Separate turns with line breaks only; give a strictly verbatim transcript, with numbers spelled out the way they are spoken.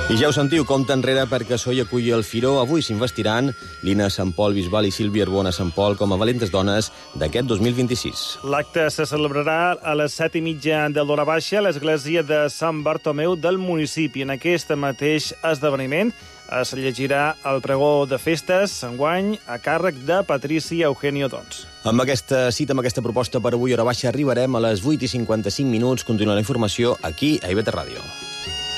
I ja ho sentiu, compte enrere perquè Soy acull el Firó. Avui s'investiran Lina Sant Pol Bisbal i Sílvia Arbona Sant Pol com a valentes dones d'aquest dos mil vint-i-sis.
L'acte se celebrarà a les set i mitja de l'hora baixa a l'església de Sant Bartomeu del municipi. En aquest mateix esdeveniment es llegirà el pregó de festes enguany a càrrec de Patricia Eugenio Dons.
Amb aquesta cita, amb aquesta proposta per avui hora baixa, arribarem a les vuit i cinquanta-cinc minuts. Continua la informació aquí a I V T Ràdio.